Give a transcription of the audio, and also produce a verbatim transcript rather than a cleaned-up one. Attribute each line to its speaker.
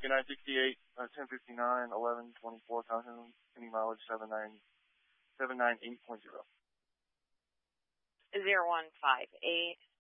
Speaker 1: Lincoln nine sixty-eight, uh, ten fifty-nine, eleven twenty-four, Fountain, any mileage seven nine seven nine eight point zero.
Speaker 2: zero one five eight.